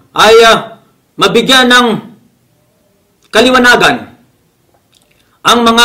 ay mabigyan ng kaliwanagan ang mga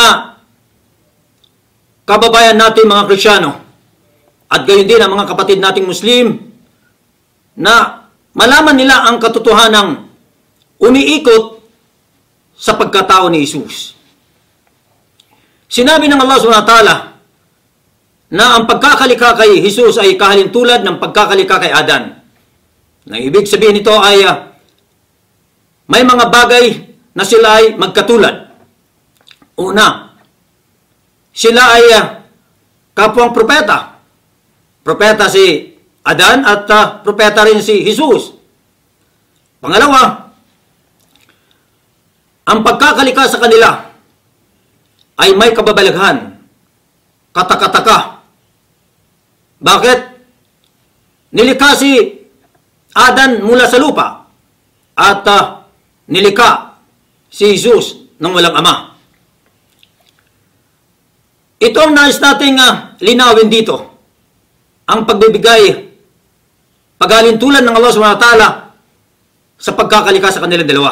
kababayan natin, mga Kristiyano, at gayon din ang mga kapatid nating Muslim, na malaman nila ang katotohanang umiikot sa pagkatao ni Jesus. Sinabi ng Allah subhanahu wa ta'ala na ang pagkakalikha kay Jesus ay kahalintulad ng pagkakalikha kay Adan. Na ibig sabihin nito ay may mga bagay na sila ay magkatulad. Una, sila ay kapwang propeta. Propeta si Adan at propeta rin si Jesus. Pangalawa, ang pagkakalikha sa kanila ay may kababalaghan, katakataka. Bakit? Nilikha si Adan mula sa lupa at nilikha si Jesus ng walang ama. Ito ang nais nating linawin dito. Ang pagbibigay, paghalintulan ng Allah subhanahu wa ta'ala sa pagkakalikha sa kanilang dalawa.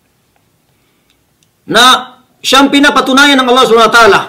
Na siyang pinapatunayan ng Allah subhanahu wa ta'ala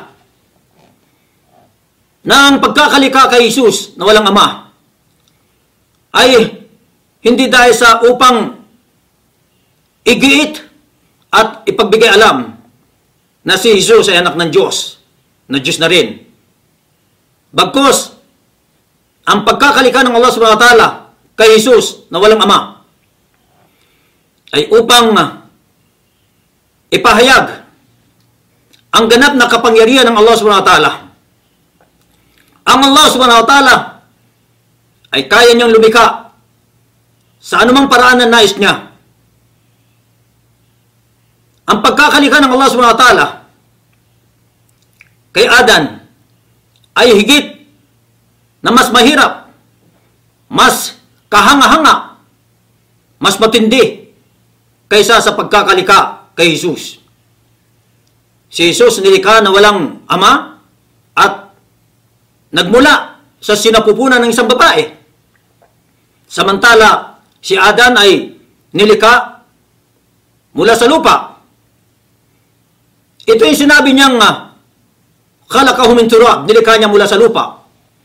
na ang pagkakalikha kay Jesus na walang ama ay hindi dahil sa upang igiit at ipagbigay alam na si Jesus ay anak ng Diyos, na Diyos na rin. Bagkus, ang pagkakalikha ng Allah subhanahu wa ta'ala kay Jesus na walang ama ay upang ipahayag ang ganap na kapangyarihan ng Allah subhanahu wa ta'ala. Ang Allah subhanahu wa ta'ala ay kaya niyang lumikha sa anumang paraan na nais niya. Ang pagkakalikha ng Allah subhanahu wa ta'ala kay Adan ay higit na mas mahirap, mas kahanga-hanga, mas matindi kaysa sa pagkakalikha kay Jesus. Si Jesus nilikha na walang ama at nagmula sa sinapupunan ng isang babae. Samantala, si Adan ay nilikha mula sa lupa. Ito yung sinabi niyang khalaqahu min turab, nilikha niya mula sa lupa.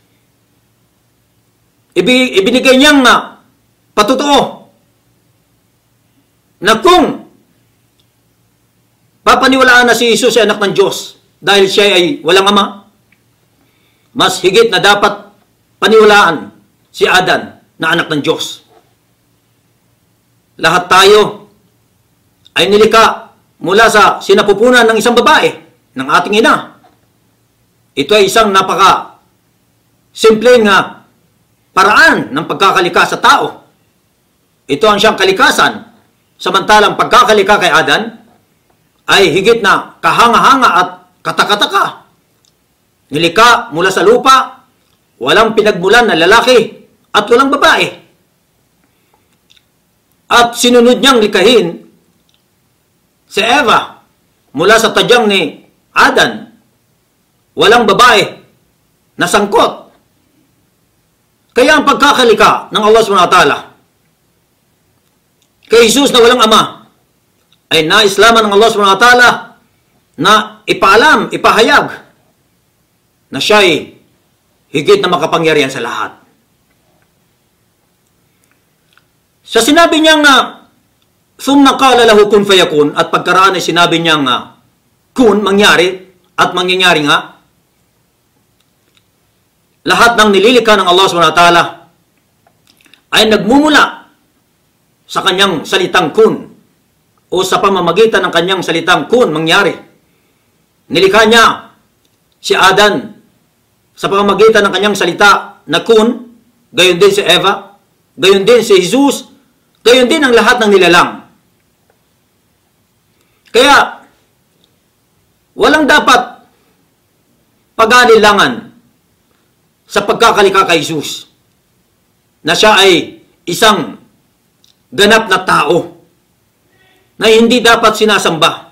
Ibinigay niyang patotoo na kung papaniwalaan na si Jesus ay anak ng Diyos dahil siya ay walang ama, mas higit na dapat paniwalaan si Adan na anak ng Diyos. Lahat tayo ay nilikha mula sa sinapupunan ng isang babae, ng ating ina. Ito ay isang napaka simpleng paraan ng pagkakalikha sa tao. Ito ang siyang kalikasan. Samantalang pagkakalikha kay Adan ay higit na kahanga-hanga at katakataka. Nilikha mula sa lupa, walang pinagmulan na lalaki at walang babae. At sinunod niyang likhahin si Eva mula sa tadyang ni Adan, walang babae na sangkot. Kaya ang pagkakalikha ng Allah subhanahu wa ta'ala kay Jesus na walang ama ay naislaman ng Allah subhanahu wa ta'ala na ipaalam, ipahayag na siya ay higit na makapangyarihan sa lahat. Sa sinabi niyang thumma qala lahu kun fayakun, at pagkaraan ay sinabi niyang kun, mangyari, at mangyayari nga, lahat ng nililikha ng Allah subhanahu wa ta'ala ay nagmumula sa kanyang salitang kun o sa pamamagitan ng kanyang salitang kun, mangyari. Nilikha niya si Adan sa pamamagitan ng kanyang salita na kun, gayon din si Eva, gayon din si Jesus, gayon din ang lahat ng nilalang. Kaya, walang dapat pag-aalilangan sa pagkakalikha kay Jesus na siya ay isang ganap na tao na hindi dapat sinasamba.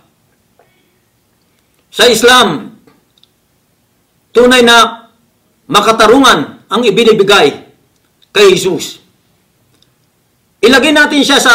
Sa Islam, tunay na makatarungan ang ibinibigay kay Jesus. Ilagay natin siya sa